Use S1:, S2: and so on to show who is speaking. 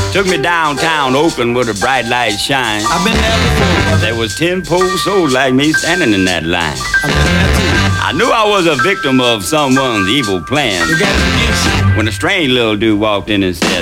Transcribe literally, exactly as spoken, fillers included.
S1: Took me downtown Oakland where the bright lights shine.
S2: I've been there before.
S1: There was ten poor souls like me standing in that line.
S2: I've been there too.
S1: I knew I was a victim of someone's evil plan
S2: You got to get you.
S1: when a strange little dude walked in and said,